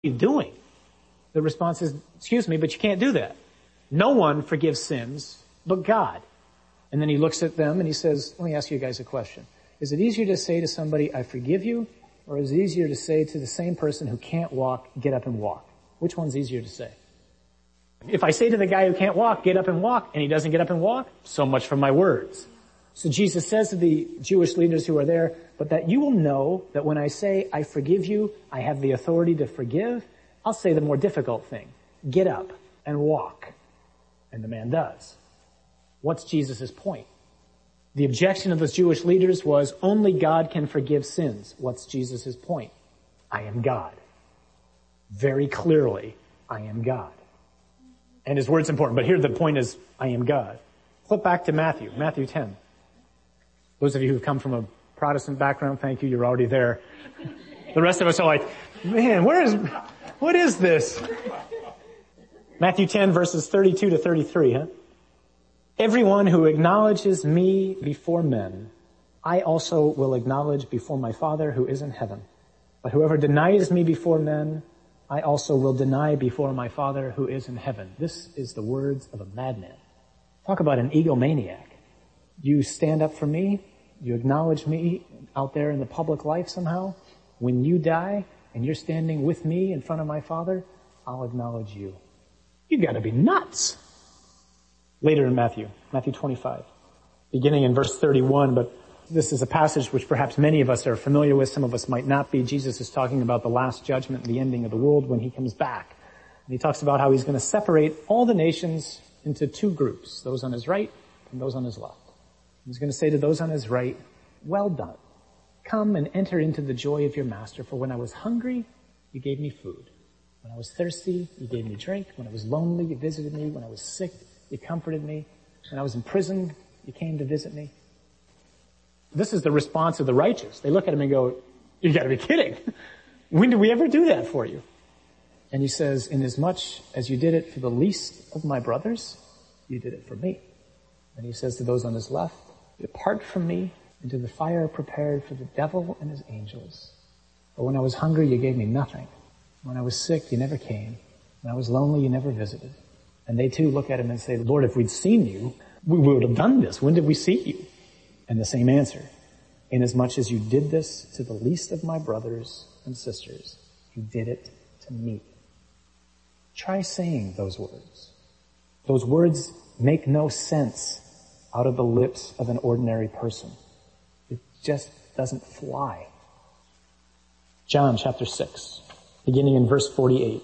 you doing? The response is, excuse me, but you can't do that. No one forgives sins but God. And then he looks at them and he says, let me ask you guys a question. Is it easier to say to somebody, I forgive you? Or is it easier to say to the same person who can't walk, get up and walk? Which one's easier to say? If I say to the guy who can't walk, get up and walk, and he doesn't get up and walk, so much for my words. So Jesus says to the Jewish leaders who are there, but that you will know that when I say, I forgive you, I have the authority to forgive, I'll say the more difficult thing. Get up and walk. And the man does. What's Jesus' point? The objection of those Jewish leaders was, only God can forgive sins. What's Jesus' point? I am God. Very clearly, I am God. And his word's important, but here the point is, I am God. Flip back to Matthew 10. Those of you who've come from a Protestant background, thank you, you're already there. The rest of us are like, man, what is this? Matthew 10 verses 32 to 33, huh? Everyone who acknowledges me before men, I also will acknowledge before my Father who is in heaven. But whoever denies me before men, I also will deny before my Father who is in heaven. This is the words of a madman. Talk about an egomaniac. You stand up for me, you acknowledge me out there in the public life somehow. When you die and you're standing with me in front of my Father, I'll acknowledge you. You gotta be nuts. Later in Matthew 25, beginning in verse 31, but this is a passage which perhaps many of us are familiar with, some of us might not be. Jesus is talking about the last judgment and the ending of the world when he comes back. And he talks about how he's going to separate all the nations into two groups, those on his right and those on his left. He's going to say to those on his right, well done. Come and enter into the joy of your master, for when I was hungry, you gave me food. When I was thirsty, you gave me drink. When I was lonely, you visited me. When I was sick, you comforted me. When I was in prison, you came to visit me. This is the response of the righteous. They look at him and go, you gotta be kidding. When did we ever do that for you? And he says, inasmuch as you did it for the least of my brothers, you did it for me. And he says to those on his left, depart from me into the fire prepared for the devil and his angels. For when I was hungry, you gave me nothing. When I was sick, you never came. When I was lonely, you never visited. And they too look at him and say, Lord, if we'd seen you, we would have done this. When did we see you? And the same answer. Inasmuch as you did this to the least of my brothers and sisters, you did it to me. Try saying those words. Those words make no sense out of the lips of an ordinary person. It just doesn't fly. John chapter 6, beginning in verse 48.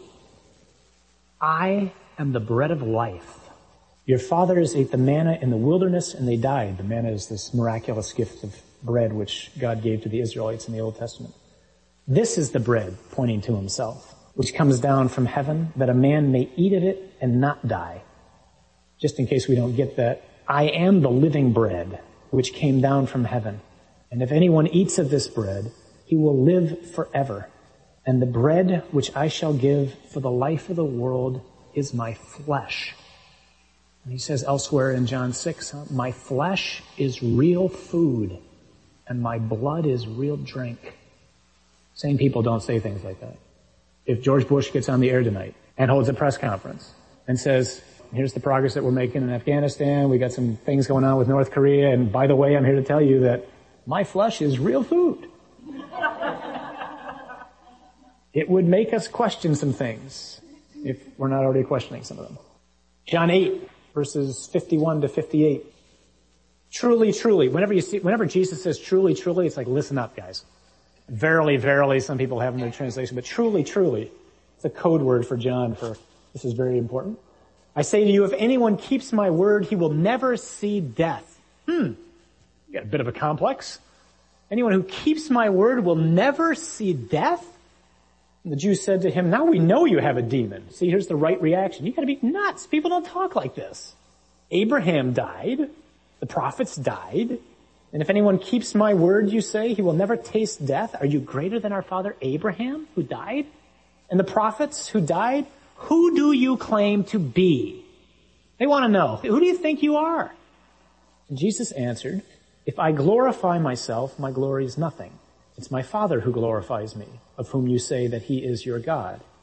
I am the bread of life. Your fathers ate the manna in the wilderness and they died. The manna is this miraculous gift of bread which God gave to the Israelites in the Old Testament. This is the bread, pointing to himself, which comes down from heaven, that a man may eat of it and not die. Just in case we don't get that, I am the living bread which came down from heaven. And if anyone eats of this bread, he will live forever. And the bread which I shall give for the life of the world is my flesh. And he says elsewhere in John 6, my flesh is real food and my blood is real drink. Sane people don't say things like that. If George Bush gets on the air tonight and holds a press conference and says, here's the progress that we're making in Afghanistan, we got some things going on with North Korea, and by the way, I'm here to tell you that my flesh is real food. It would make us question some things if we're not already questioning some of them. John 8, verses 51 to 58. Truly, truly. Whenever Jesus says truly, truly, it's like, listen up, guys. Verily, verily, some people have in their translation, but truly, truly. It's a code word for John for, this is very important. I say to you, if anyone keeps my word, he will never see death. You got a bit of a complex. Anyone who keeps my word will never see death? And the Jews said to him, now we know you have a demon. See, here's the right reaction. You gotta be nuts. People don't talk like this. Abraham died. The prophets died. And if anyone keeps my word, you say, he will never taste death. Are you greater than our father Abraham, who died? And the prophets who died? Who do you claim to be? They want to know, who do you think you are? And Jesus answered, if I glorify myself, my glory is nothing. It's my Father who glorifies me, of whom you say that he is your God.